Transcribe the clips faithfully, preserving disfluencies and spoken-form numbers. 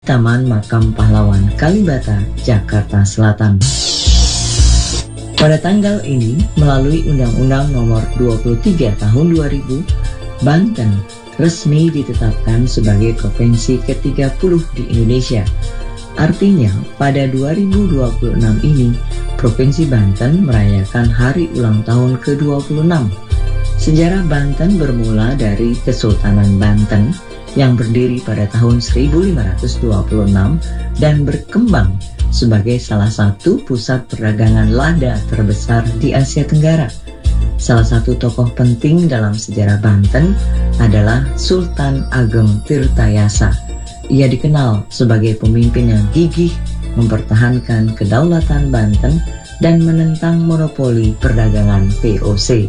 Taman Makam Pahlawan Kalibata, Jakarta Selatan. Pada tanggal ini, melalui Undang-Undang Nomor dua puluh tiga Tahun dua ribu, Banten resmi ditetapkan sebagai provinsi ke tiga puluh di Indonesia. Artinya, pada dua ribu dua puluh enam ini, Provinsi Banten merayakan hari ulang tahun ke dua puluh enam. Sejarah Banten bermula dari Kesultanan Banten yang berdiri pada tahun seribu lima ratus dua puluh enam dan berkembang sebagai salah satu pusat perdagangan lada terbesar di Asia Tenggara. Salah satu tokoh penting dalam sejarah Banten adalah Sultan Ageng Tirtayasa. Ia dikenal sebagai pemimpin yang gigih mempertahankan kedaulatan Banten dan menentang monopoli perdagangan V O C.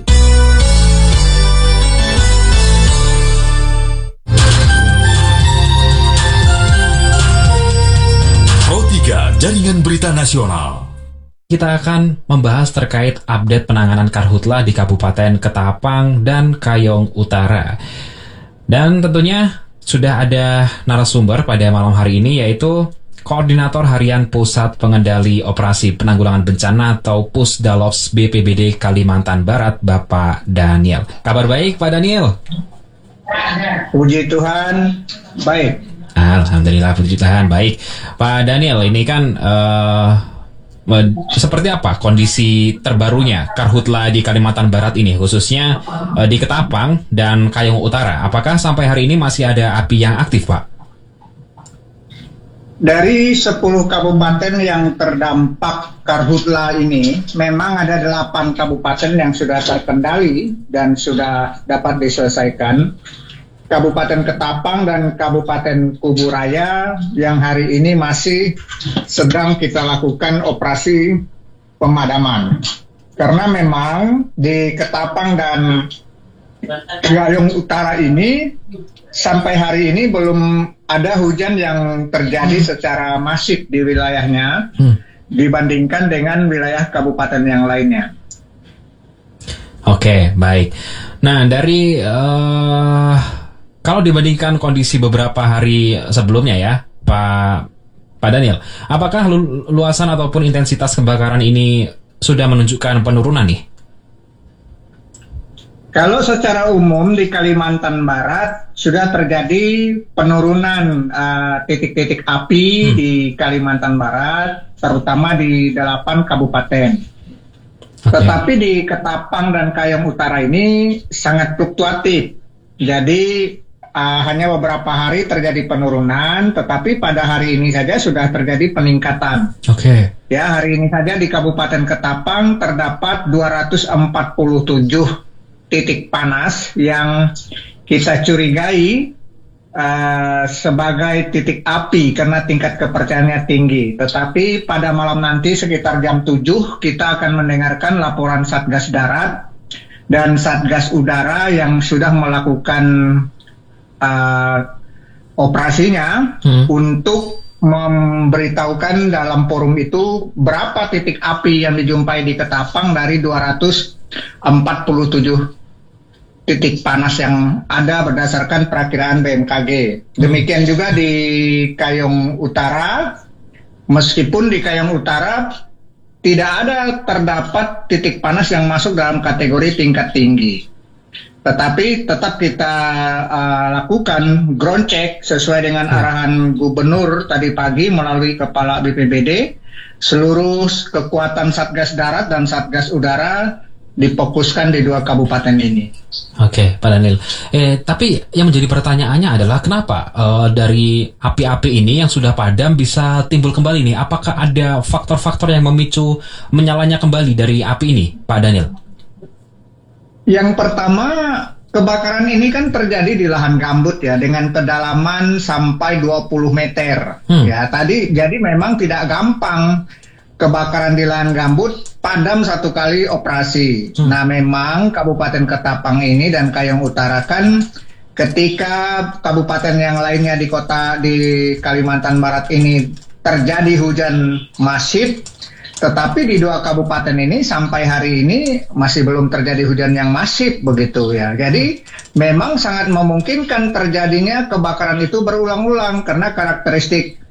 Pro tiga Jaringan Berita Nasional. Kita akan membahas terkait update penanganan karhutla di Kabupaten Ketapang dan Kayong Utara. Dan tentunya sudah ada narasumber pada malam hari ini, yaitu Koordinator Harian Pusat Pengendali Operasi Penanggulangan Bencana atau Pusdalops B P B D Kalimantan Barat, Bapak Daniel. Kabar baik, Pak Daniel? Puji Tuhan, baik. Alhamdulillah, puji Tuhan, baik. Pak Daniel, ini kan uh, seperti apa kondisi terbarunya karhutla di Kalimantan Barat ini, khususnya uh, di Ketapang dan Kayong Utara? Apakah sampai hari ini masih ada api yang aktif, Pak? Dari sepuluh kabupaten yang terdampak karhutla ini, memang ada delapan kabupaten yang sudah terkendali dan sudah dapat diselesaikan. Kabupaten Ketapang dan Kabupaten Kuburaya yang hari ini masih sedang kita lakukan operasi pemadaman. Karena memang di Ketapang dan Kayong Utara ini sampai hari ini belum ada hujan yang terjadi secara masif di wilayahnya hmm. dibandingkan dengan wilayah kabupaten yang lainnya. Oke, baik. Nah, dari uh, kalau dibandingkan kondisi beberapa hari sebelumnya ya, Pak Pak Daniel, apakah lu, luasan ataupun intensitas kebakaran ini sudah menunjukkan penurunan nih? Kalau secara umum di Kalimantan Barat sudah terjadi penurunan uh, titik-titik api hmm. di Kalimantan Barat, terutama di delapan kabupaten. Okay. Tetapi di Ketapang dan Kayong Utara ini sangat fluktuatif. Jadi uh, hanya beberapa hari terjadi penurunan, tetapi pada hari ini saja sudah terjadi peningkatan. Oke. Okay. Ya, hari ini saja di Kabupaten Ketapang terdapat dua ratus empat puluh tujuh titik panas yang kita curigai uh, sebagai titik api karena tingkat kepercayaannya tinggi. Tetapi pada malam nanti sekitar jam tujuh kita akan mendengarkan laporan Satgas Darat dan Satgas Udara yang sudah melakukan uh, operasinya hmm. untuk memberitahukan dalam forum itu berapa titik api yang dijumpai di Ketapang dari dua ratus empat puluh tujuh titik panas yang ada berdasarkan perakiraan B M K G. Demikian juga di Kayong Utara, meskipun di Kayong Utara tidak ada terdapat titik panas yang masuk dalam kategori tingkat tinggi. Tetapi tetap kita uh, lakukan ground check sesuai dengan arahan Gubernur tadi pagi melalui Kepala B P B D. Seluruh kekuatan Satgas Darat dan Satgas Udara difokuskan di dua kabupaten ini. Oke, Pak Daniel. Eh, tapi yang menjadi pertanyaannya adalah kenapa uh, dari api-api ini yang sudah padam bisa timbul kembali nih? Apakah ada faktor-faktor yang memicu menyalanya kembali dari api ini, Pak Daniel? Yang pertama, kebakaran ini kan terjadi di lahan gambut ya, dengan kedalaman sampai dua puluh meter. Hmm. Ya, tadi jadi memang tidak gampang kebakaran di lahan gambut padam satu kali operasi. Hmm. Nah, memang Kabupaten Ketapang ini dan Kayong Utara kan ketika kabupaten yang lainnya di kota di Kalimantan Barat ini terjadi hujan masif, Tetapi di dua kabupaten ini sampai hari ini masih belum terjadi hujan yang masif begitu ya. Jadi memang sangat memungkinkan terjadinya kebakaran itu berulang-ulang karena karakteristik